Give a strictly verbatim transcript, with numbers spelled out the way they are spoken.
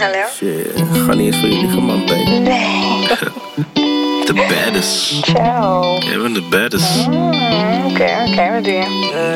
Hallo? Shit, ga niet eens voor jullie man, baby. Nee. De baddest. Ciao. Jij bent de baddest. Mm, Oké, oké, wat doe je?